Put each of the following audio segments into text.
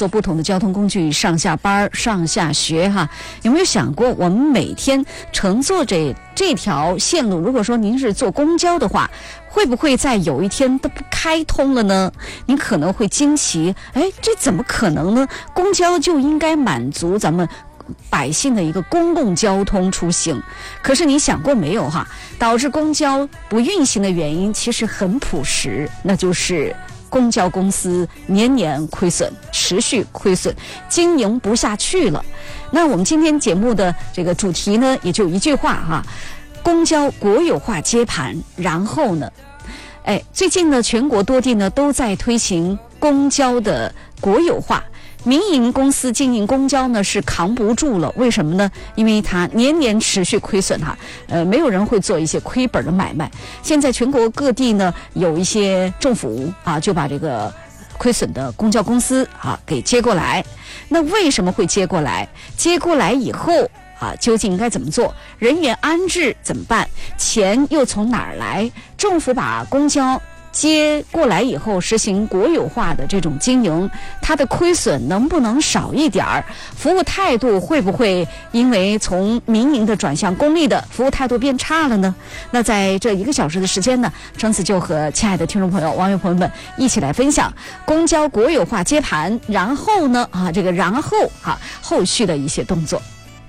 坐不同的交通工具上下班、上下学哈，有没有想过，我们每天乘坐这条线路，如果说您是坐公交的话，会不会在有一天都不开通了呢？您可能会惊奇，这怎么可能呢？公交就应该满足咱们百姓的一个公共交通出行，可是你想过没有哈？导致公交不运行的原因其实很朴实，那就是公交公司年年亏损，持续亏损，经营不下去了。那我们今天节目的这个主题呢，也就一句话哈：公交国有化接盘。然后呢，最近呢，全国多地呢都在推行公交的国有化。民营公司经营公交呢是扛不住了，为什么呢？因为它年年持续亏损哈，没有人会做一些亏本的买卖。现在全国各地呢有一些政府就把这个亏损的公交公司给接过来。那为什么会接过来？接过来以后究竟应该怎么做？人员安置怎么办？钱又从哪儿来？政府把公交接过来以后，实行国有化的这种经营，它的亏损能不能少一点儿？服务态度会不会因为从民营的转向公立的服务态度变差了呢？那在这1个小时的时间呢，橙子就和亲爱的听众朋友、网友朋友们一起来分享公交国有化接盘，然后呢后续的一些动作。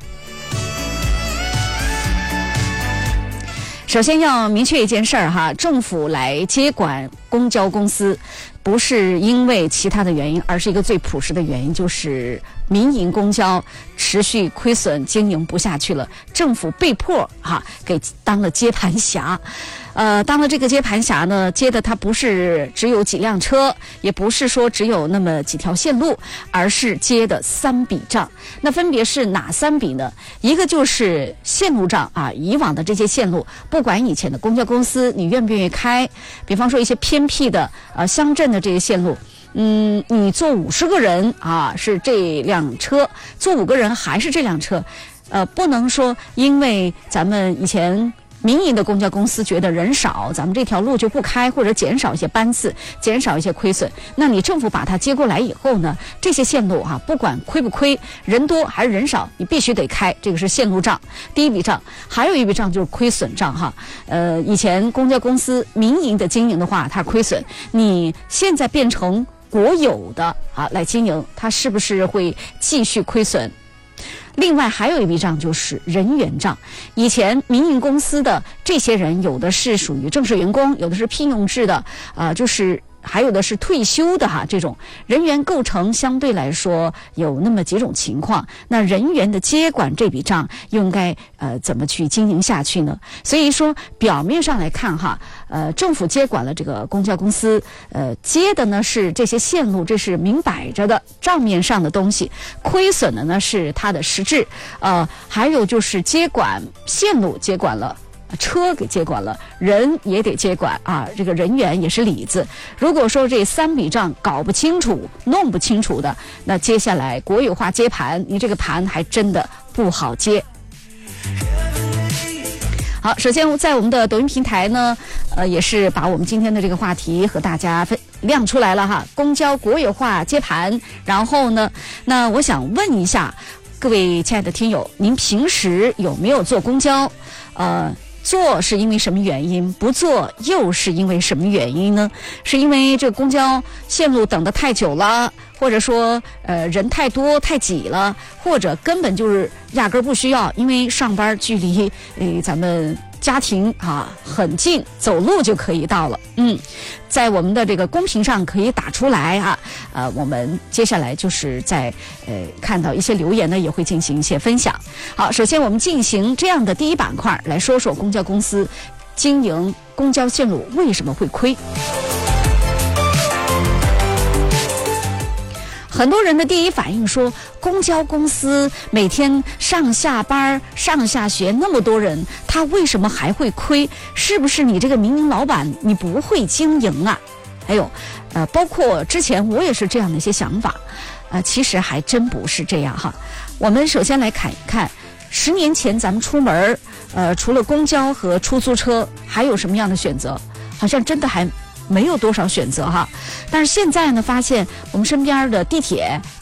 首先要明确一件事儿哈，政府来接管公交公司，不是因为其他的原因，而是一个最朴实的原因，就是民营公交持续亏损，经营不下去了，政府被迫给当了接盘侠。当了这个接盘侠呢，接的它不是只有几辆车，也不是说只有那么几条线路，而是接的3笔账。那分别是哪3笔呢？一个就是线路账以往的这些线路，不管以前的公交公司你愿不愿意开，比方说一些偏僻的乡镇的这些线路，你坐50个人是这辆车，坐5个人还是这辆车，不能说因为咱们以前民营的公交公司觉得人少，咱们这条路就不开，或者减少一些班次，减少一些亏损。那你政府把它接过来以后呢，这些线路不管亏不亏，人多还是人少，你必须得开，这个是线路账，第一笔账。还有一笔账就是亏损账以前公交公司民营的经营的话，它亏损，你现在变成国有的来经营，它是不是会继续亏损？另外还有一笔账就是人员账，以前民营公司的这些人，有的是属于正式员工，有的是聘用制的，还有的是退休的这种人员构成相对来说有那么几种情况。那人员的接管这笔账又应该怎么去经营下去呢？所以说表面上来看政府接管了这个公交公司，接的呢是这些线路，这是明摆着的账面上的东西，亏损的呢是它的实质。还有就是接管线路接管了，车给接管了，人也得接管这个人员也是里子。如果说这3笔账搞不清楚、弄不清楚的，那接下来国有化接盘，你这个盘还真的不好接。好，首先在我们的抖音平台呢，也是把我们今天的这个话题和大家亮出来了公交国有化接盘。然后呢，那我想问一下各位亲爱的听友，您平时有没有坐公交？坐是因为什么原因？不坐又是因为什么原因呢？是因为这个公交线路等得太久了，或者说人太多太挤了，或者根本就是压根不需要，因为上班距离咱们家庭很近，走路就可以到了。在我们的这个公屏上可以打出来我们接下来就是在看到一些留言呢，也会进行一些分享。好，首先我们进行这样的第一板块，来说说公交公司经营公交线路为什么会亏。很多人的第一反应说，公交公司每天上下班、上下学那么多人，他为什么还会亏？是不是你这个民营老板你不会经营啊？包括之前我也是这样的一些想法，其实还真不是这样我们首先来看一看，10年前咱们出门除了公交和出租车，还有什么样的选择？好像真的还没有多少选择但是现在呢，发现我们身边的地铁